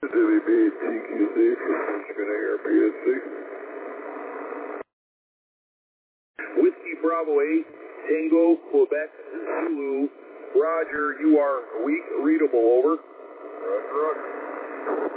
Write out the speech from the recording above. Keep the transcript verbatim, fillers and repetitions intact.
W B T Q Z for Michigan Air P S C. Whiskey Bravo eight, Tango, Quebec, Zulu. Roger, you are weak, readable, over. Roger, roger.